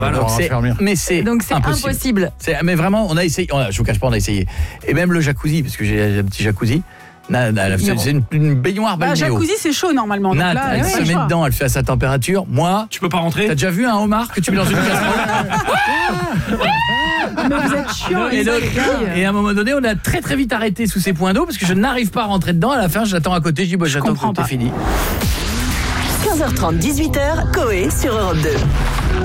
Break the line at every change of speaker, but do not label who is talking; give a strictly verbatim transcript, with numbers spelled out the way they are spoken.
Alors, c'est, mais c'est
Donc c'est impossible. impossible.
C'est, mais vraiment, on a essayé. On a, je vous cache pas, on a essayé. Et même le jacuzzi, parce que j'ai un petit jacuzzi. Nat, elle, c'est, c'est une, une baignoire
bah,
balnéo.
Jacuzzi, c'est chaud normalement.
Nat,
là,
elle
ouais,
se met
choix.
dedans, elle fait à sa température. Moi,
tu peux pas rentrer.
T'as déjà vu un homard que tu mets dans une casserole?
Mais vous êtes chiant.
Et, donc, et à un moment donné, on a très très vite arrêté sous ces points d'eau parce que je n'arrive pas à rentrer dedans. À la fin, j'attends à côté. Je dis, bah, j'attends que c'est fini.
quinze heures trente, dix-huit heures, Coé sur Europe deux.